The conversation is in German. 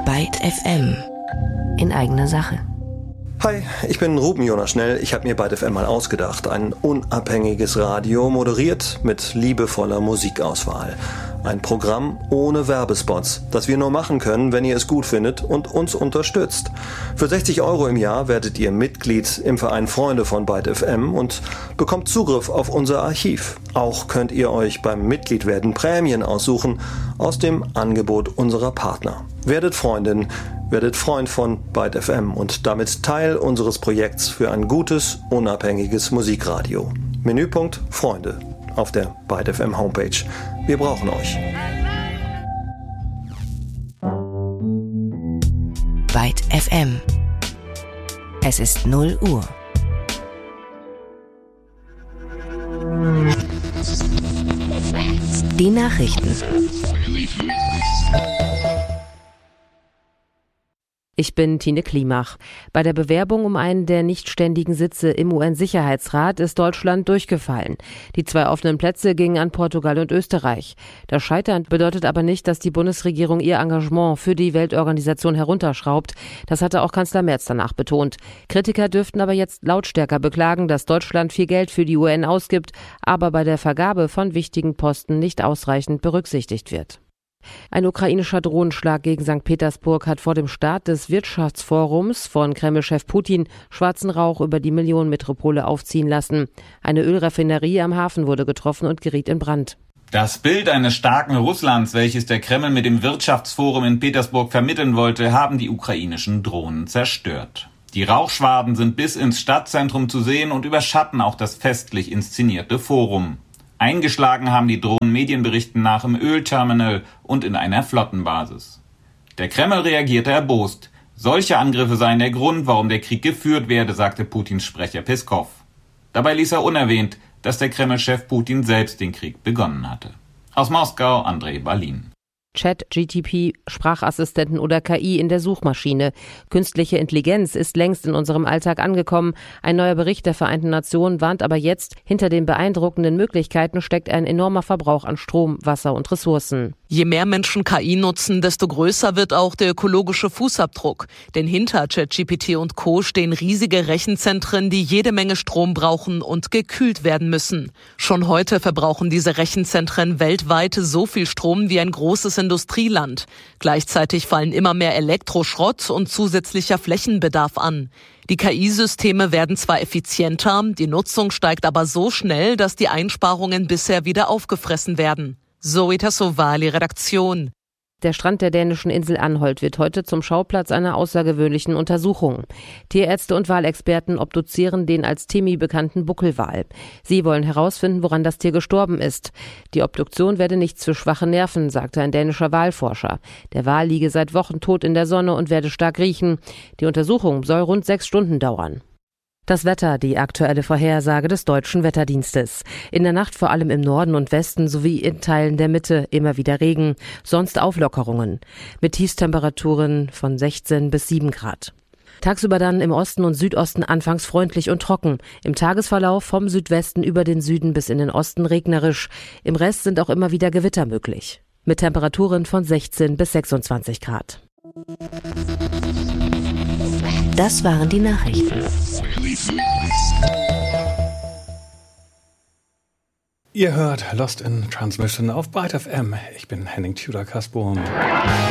Byte FM. In eigener Sache. Hi, ich bin Ruben Jonas Schnell. Ich habe mir Byte FM mal ausgedacht. Ein unabhängiges Radio, moderiert mit liebevoller Musikauswahl. Ein Programm ohne Werbespots, das wir nur machen können, wenn ihr es gut findet und uns unterstützt. Für 60 € im Jahr werdet ihr Mitglied im Verein Freunde von Byte FM und bekommt Zugriff auf unser Archiv. Auch könnt ihr euch beim Mitgliedwerden Prämien aussuchen aus dem Angebot unserer Partner. Werdet Freundin, werdet Freund von Byte FM und damit Teil unseres Projekts für ein gutes, unabhängiges Musikradio. Menüpunkt Freunde auf der Byte FM Homepage. Wir brauchen euch. Byte FM. Es ist 0 Uhr. Die Nachrichten. Ich bin Tine Klimach. Bei der Bewerbung um einen der nicht ständigen Sitze im UN-Sicherheitsrat ist Deutschland durchgefallen. Die 2 offenen Plätze gingen an Portugal und Österreich. Das Scheitern bedeutet aber nicht, dass die Bundesregierung ihr Engagement für die Weltorganisation herunterschraubt. Das hatte auch Kanzler Merz danach betont. Kritiker dürften aber jetzt lautstärker beklagen, dass Deutschland viel Geld für die UN ausgibt, aber bei der Vergabe von wichtigen Posten nicht ausreichend berücksichtigt wird. Ein ukrainischer Drohnenschlag gegen St. Petersburg hat vor dem Start des Wirtschaftsforums von Kreml-Chef Putin schwarzen Rauch über die Millionenmetropole aufziehen lassen. Eine Ölraffinerie am Hafen wurde getroffen und geriet in Brand. Das Bild eines starken Russlands, welches der Kreml mit dem Wirtschaftsforum in Petersburg vermitteln wollte, haben die ukrainischen Drohnen zerstört. Die Rauchschwaden sind bis ins Stadtzentrum zu sehen und überschatten auch das festlich inszenierte Forum. Eingeschlagen haben die Drohnen Medienberichten nach im Ölterminal und in einer Flottenbasis. Der Kreml reagierte erbost. Solche Angriffe seien der Grund, warum der Krieg geführt werde, sagte Putins Sprecher Peskov. Dabei ließ er unerwähnt, dass der Kreml-Chef Putin selbst den Krieg begonnen hatte. Aus Moskau, Andrei Balin. Chat-GTP, Sprachassistenten oder KI in der Suchmaschine. Künstliche Intelligenz ist längst in unserem Alltag angekommen. Ein neuer Bericht der Vereinten Nationen warnt aber jetzt, hinter den beeindruckenden Möglichkeiten steckt ein enormer Verbrauch an Strom, Wasser und Ressourcen. Je mehr Menschen KI nutzen, desto größer wird auch der ökologische Fußabdruck. Denn hinter ChatGPT und Co. stehen riesige Rechenzentren, die jede Menge Strom brauchen und gekühlt werden müssen. Schon heute verbrauchen diese Rechenzentren weltweit so viel Strom wie ein großes Industrieland. Gleichzeitig fallen immer mehr Elektroschrott und zusätzlicher Flächenbedarf an. Die KI-Systeme werden zwar effizienter, die Nutzung steigt aber so schnell, dass die Einsparungen bisher wieder aufgefressen werden. Zoe Tassovali, Redaktion. Der Strand der dänischen Insel Anholt wird heute zum Schauplatz einer außergewöhnlichen Untersuchung. Tierärzte und Walexperten obduzieren den als Timi bekannten Buckelwal. Sie wollen herausfinden, woran das Tier gestorben ist. Die Obduktion werde nichts für schwache Nerven, sagte ein dänischer Walforscher. Der Wal liege seit Wochen tot in der Sonne und werde stark riechen. Die Untersuchung soll rund 6 Stunden dauern. Das Wetter, die aktuelle Vorhersage des Deutschen Wetterdienstes. In der Nacht vor allem im Norden und Westen sowie in Teilen der Mitte immer wieder Regen, sonst Auflockerungen. Mit Tiefstemperaturen von 16 bis 7 Grad. Tagsüber dann im Osten und Südosten anfangs freundlich und trocken. Im Tagesverlauf vom Südwesten über den Süden bis in den Osten regnerisch. Im Rest sind auch immer wieder Gewitter möglich. Mit Temperaturen von 16 bis 26 Grad. Das waren die Nachrichten. Ihr hört Lost in Transmission auf Byte FM. Ich bin Henning Tudor-Kasburm.